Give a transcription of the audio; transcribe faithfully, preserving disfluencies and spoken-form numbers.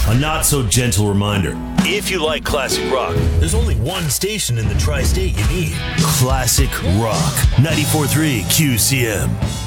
A not so gentle reminder. If you like classic rock, there's only one station in the tri-state you need. Classic Rock. ninety-four point three Q C M.